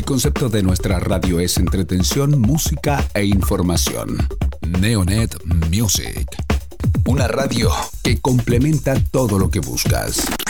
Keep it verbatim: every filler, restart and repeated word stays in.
concepto de nuestra radio es entretención, música e información. Neonet Music. Una radio que complementa todo lo que buscas.